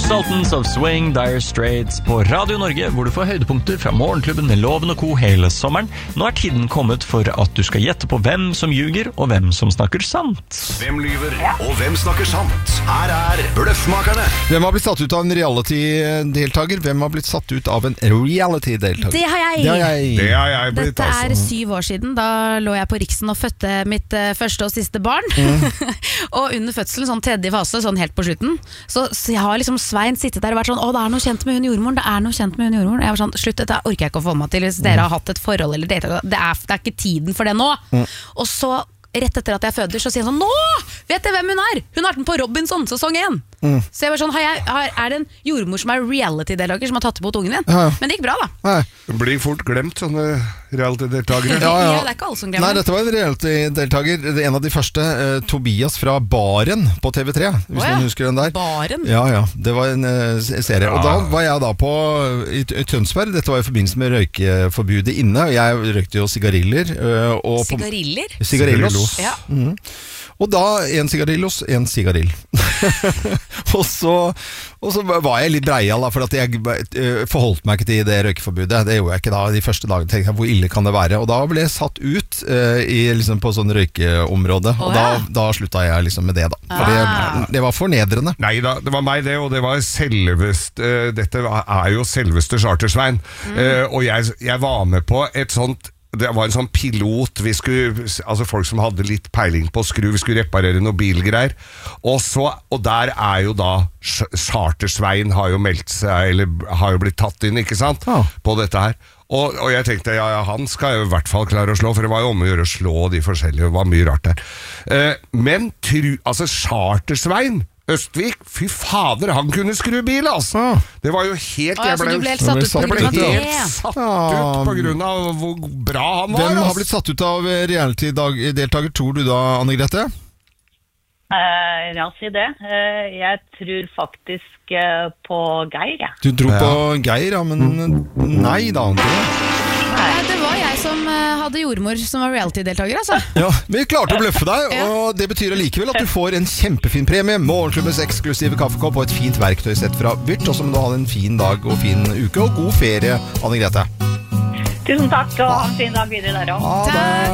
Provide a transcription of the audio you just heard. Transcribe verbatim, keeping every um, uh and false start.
Sultans of Swing, Dire Straits på Radio Norge, hvor du får høydepunkter fra Morgenklubben med Loven og Co. hele sommeren. Nå er tiden kommet for at du skal gjette på hvem som ljuger og hvem som snakker sant. Hvem lyver og hvem snakker sant? Her er Bløffmakerne. Hvem har blitt satt ut av en reality-deltaker? Hvem har blitt satt ut av en reality-deltaker? Det har jeg. Det har jeg. Det har jeg blitt, Dette er altså. syv år siden. Da lå jeg på Riksen og fødte mitt uh, første og siste barn. Mm. Og under fødselen, sånn tredje fase, sånn helt på slutten, så, så jeg har liksom Svein sittet der og vært sånn, å, det er noe kjent med hun jordmoren, det er noe kjent med hun jordmoren. Jeg var sånn, slutt, dette orker jeg ikke å få meg til. Hvis dere har hatt et forhold eller date, det er, det er ikke tiden for det nå. Mm. Og så, rett etter at jeg føder, så sier han sånn, nå vet jeg hvem hun er! Hun har vært med på Robinson, sesong én. Mm. Så jeg var sånn, har jeg, har, er det en jordmor som er reality-deltaker som har tatt imot ungen din? Ja. Men det gikk bra da. Nei. Det blir fort glemt, sånne reality-deltagere. Ja, ja. Ja, det er ikke alle som glemmer. Nei, dette var en reality-deltaker. En av de første, uh, Tobias fra Baren på T V tre, hvis oh, ja. man husker den der. Baren? Ja, ja. Det var en uh, serie. Og da var jeg da på i, i Tønsberg. Dette var i forbindelse med røykeforbudet inne. Jeg røykte jo sigariller. Uh, og Sigariller? På, sigarillos. Ja. Mm. Og da en sigarillos, en sigarill. og, så, og så var jeg litt breial da, for at jeg uh, forholdt meg ikke til det røykeforbudet. Det gjorde jeg ikke da. De første dagene tenkte jeg, hvor ille kan det være? Og da ble jeg satt ut uh, i, liksom, på sånn røykeområde. Oh, og da, ja. da slutta jeg liksom med det da. For ah. det, det var fornedrende. Nei da, det var meg det, og det var selveste, uh, dette er jo selveste Chartersvein. Mm. Uh, og jeg, jeg var med på et sånt. Det var en sånn pilot, vi skulle, altså folk som hadde litt peiling på skru, vi skulle reparere noen bilgreier, og, så, og der er jo da Chartersvein har jo meldt seg, eller har jo blitt tatt inn, ikke sant, ja. På dette her. Og, og jeg tenkte, ja, ja, han skal jo i hvert fall klare å slå, for det var jo om å gjøre å slå de forskjellige, det var mye rart der. Uh, men, tru, altså Chartersvein, Østvik, fy fader, han kunne skru bil, altså. Ah. Det var jo helt... Ah, jeg ble, du ble helt satt ut på grunn av det. Satt ut på grunn av hvor bra han var. Hvem altså. har blitt satt ut av reality-deltaker, tror du da, Anne Grete? Uh, ja, si det. Uh, jeg tror faktisk uh, på Geir, ja. Du tror ja. på Geir, ja, men nei da, Anne. Nei, det var jeg som uh, hadde jordmor som var reality-deltaker, altså. Ja, vi klarte å bløffe deg, og det betyr allikevel at du får en kjempefin premie, Morgenklubbens eksklusive kaffekopp og et fint verktøysett fra Vyrt, og så må du ha en fin dag og fin uke, og god ferie, Anne Grete. Tusen takk, og ha en fin dag videre der også. Ha det.